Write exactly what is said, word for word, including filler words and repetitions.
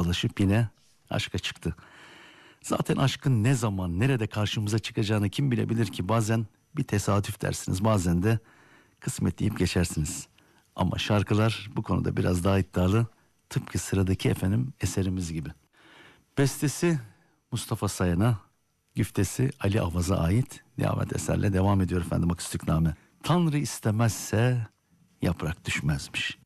karşılaşıp yine aşka çıktı. Zaten aşkın ne zaman, nerede karşımıza çıkacağını kim bilebilir ki? Bazen bir tesadüf dersiniz, bazen de kısmet deyip geçersiniz. Ama şarkılar bu konuda biraz daha iddialı. Tıpkı sıradaki efendim eserimiz gibi. Bestesi Mustafa Sayan'a, güftesi Ali Avaz'a ait Nihavet eserle devam ediyor efendim Aküstik Name. Tanrı istemezse yaprak düşmezmiş.